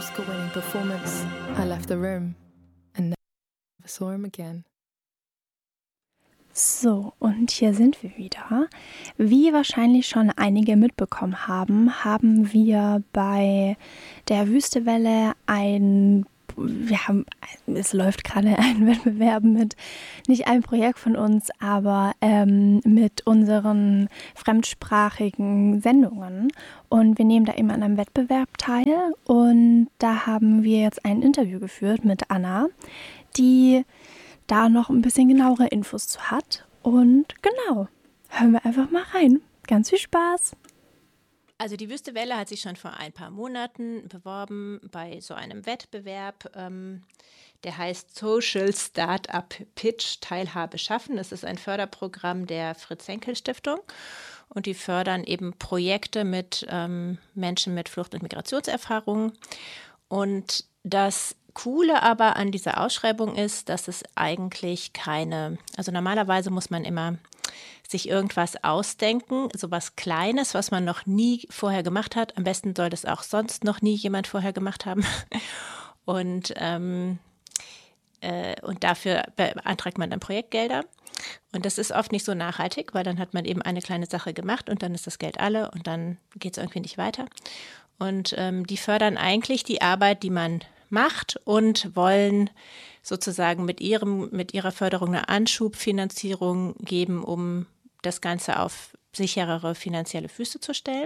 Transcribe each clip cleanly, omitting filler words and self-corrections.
Oscar-winning performance, I left the room and never saw him again. So, und hier sind wir wieder. Wie wahrscheinlich schon einige mitbekommen haben, haben wir bei der Wüstewelle es läuft gerade ein Wettbewerb mit, nicht ein Projekt von uns, aber mit unseren fremdsprachigen Sendungen. Und wir nehmen da immer an einem Wettbewerb teil. Und da haben wir jetzt ein Interview geführt mit Anna, die da noch ein bisschen genauere Infos zu hat. Und genau, hören wir einfach mal rein. Ganz viel Spaß! Also die Wüstewelle hat sich schon vor ein paar Monaten beworben bei so einem Wettbewerb, der heißt Social Startup Pitch Teilhabe schaffen. Das ist ein Förderprogramm der Fritz-Henkel-Stiftung und die fördern eben Projekte mit Menschen mit Flucht- und Migrationserfahrungen. Und das Coole aber an dieser Ausschreibung ist, dass es eigentlich also normalerweise muss man immer sich irgendwas ausdenken, sowas Kleines, was man noch nie vorher gemacht hat. Am besten soll das auch sonst noch nie jemand vorher gemacht haben. Und dafür beantragt man dann Projektgelder. Und das ist oft nicht so nachhaltig, weil dann hat man eben eine kleine Sache gemacht und dann ist das Geld alle und dann geht es irgendwie nicht weiter. Und die fördern eigentlich die Arbeit, die man macht und wollen sozusagen mit ihrer Förderung eine Anschubfinanzierung geben, um das Ganze auf sicherere finanzielle Füße zu stellen.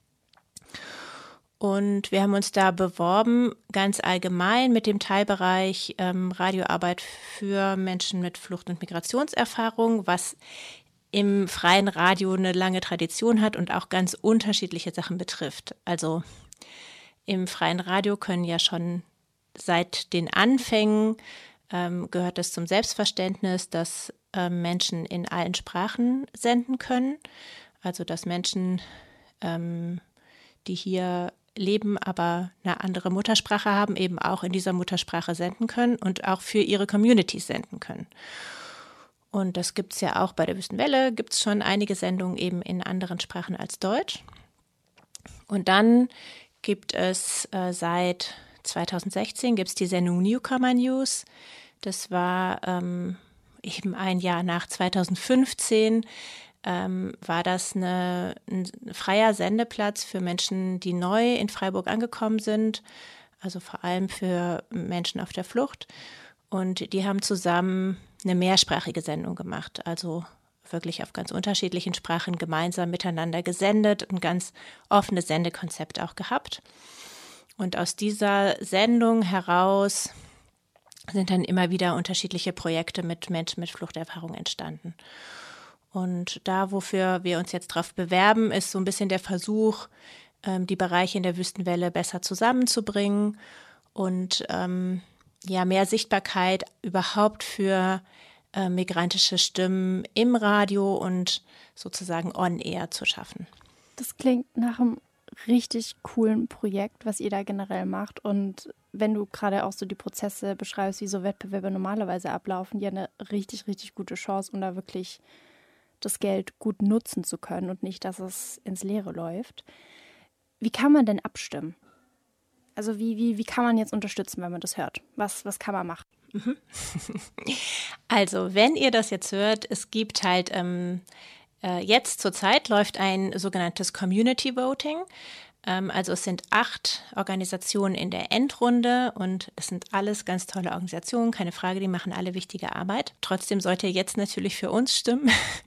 Und wir haben uns da beworben, ganz allgemein mit dem Teilbereich Radioarbeit für Menschen mit Flucht- und Migrationserfahrung, was im freien Radio eine lange Tradition hat und auch ganz unterschiedliche Sachen betrifft. Also im freien Radio können ja schon seit den Anfängen gehört es zum Selbstverständnis, dass Menschen in allen Sprachen senden können. Also dass Menschen, die hier leben, aber eine andere Muttersprache haben, eben auch in dieser Muttersprache senden können und auch für ihre Communities senden können. Und das gibt es ja auch bei der Wüstenwelle, gibt es schon einige Sendungen eben in anderen Sprachen als Deutsch. Und dann gibt es seit 2016 gibt es die Sendung Newcomer News. Das war eben ein Jahr nach 2015, war das ein freier Sendeplatz für Menschen, die neu in Freiburg angekommen sind, also vor allem für Menschen auf der Flucht. Und die haben zusammen eine mehrsprachige Sendung gemacht, also wirklich auf ganz unterschiedlichen Sprachen gemeinsam miteinander gesendet, ein ganz offenes Sendekonzept auch gehabt. Und aus dieser Sendung heraus sind dann immer wieder unterschiedliche Projekte mit Menschen mit Fluchterfahrung entstanden. Und da, wofür wir uns jetzt drauf bewerben, ist so ein bisschen der Versuch, die Bereiche in der Wüstenwelle besser zusammenzubringen und mehr Sichtbarkeit überhaupt für migrantische Stimmen im Radio und sozusagen on-air zu schaffen. Das klingt nach einem richtig coolen Projekt, was ihr da generell macht. Und wenn du gerade auch so die Prozesse beschreibst, wie so Wettbewerbe normalerweise ablaufen, ja eine richtig, richtig gute Chance, um da wirklich das Geld gut nutzen zu können und nicht, dass es ins Leere läuft. Wie kann man denn abstimmen? Also wie kann man jetzt unterstützen, wenn man das hört? Was kann man machen? Also wenn ihr das jetzt hört, es gibt halt jetzt zurzeit läuft ein sogenanntes Community Voting. Also es sind 8 Organisationen in der Endrunde und es sind alles ganz tolle Organisationen, keine Frage, die machen alle wichtige Arbeit. Trotzdem sollt ihr jetzt natürlich für uns stimmen.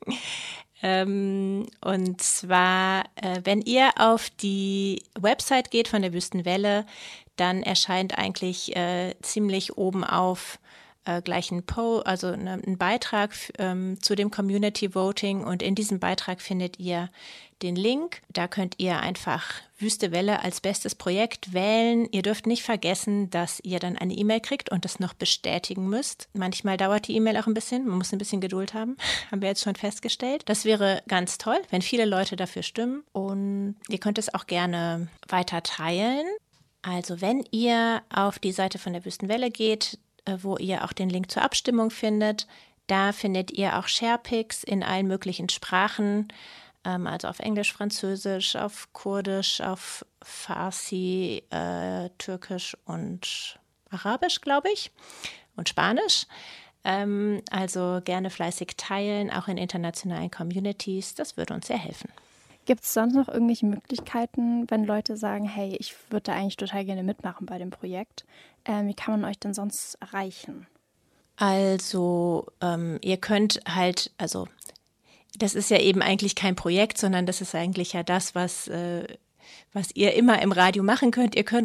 Und zwar, wenn ihr auf die Website geht von der Wüstenwelle, dann erscheint eigentlich ziemlich oben auf gleich ein ein Beitrag zu dem Community Voting und in diesem Beitrag findet ihr den Link. Da könnt ihr einfach Wüstewelle als bestes Projekt wählen. Ihr dürft nicht vergessen, dass ihr dann eine E-Mail kriegt und das noch bestätigen müsst. Manchmal dauert die E-Mail auch ein bisschen, man muss ein bisschen Geduld haben, haben wir jetzt schon festgestellt. Das wäre ganz toll, wenn viele Leute dafür stimmen und ihr könnt es auch gerne weiter teilen. Also wenn ihr auf die Seite von der Wüstenwelle geht, wo ihr auch den Link zur Abstimmung findet. Da findet ihr auch Sharepics in allen möglichen Sprachen. also auf Englisch, Französisch, auf Kurdisch, auf Farsi, Türkisch und Arabisch, glaube ich, und Spanisch. Also gerne fleißig teilen, auch in internationalen Communities. Das würde uns sehr helfen. Gibt es sonst noch irgendwelche Möglichkeiten, wenn Leute sagen, hey, ich würde da eigentlich total gerne mitmachen bei dem Projekt? Wie kann man euch denn sonst erreichen? Also ihr könnt halt, also das ist ja eben eigentlich kein Projekt, sondern das ist eigentlich ja das, was ihr immer im Radio machen könnt. Ihr könnt